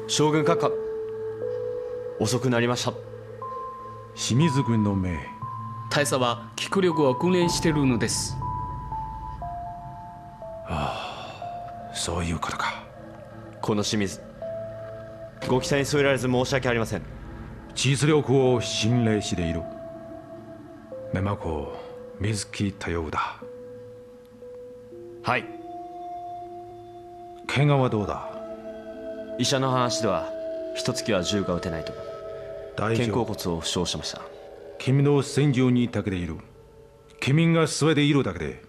将軍閣下、遅くなりました。 清水君の命。 大佐は聞く力を訓練しているのです。 そういうことか。 この清水、ご期待に添えられず申し訳ありません。 実力を信頼している。目まこ水木多様だ。 はい。 怪我はどうだ？ 医者の話では一月は銃が撃てないと。肩甲大丈夫。 骨を負傷しました。 君の戦場にだけでいる。君が全ているだけで